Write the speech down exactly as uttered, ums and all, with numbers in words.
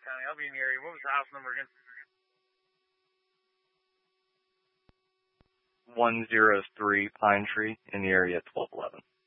County. I'll be in the area. What was the house number again? one oh three Pine Tree in the area at twelve eleven.